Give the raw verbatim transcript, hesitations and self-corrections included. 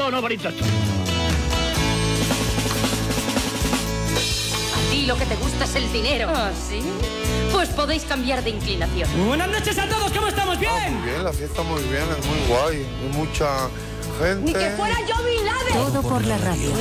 no, no, bonito. A ti lo que te gusta es el dinero. ¿Ah, sí? Pues podéis cambiar de inclinación. Buenas noches a todos, ¿cómo estamos? ¿Bien? Ah, muy bien, la fiesta muy bien, es muy guay. Hay mucha gente. Ni que fuera yo Bin Laden. Todo por la radio.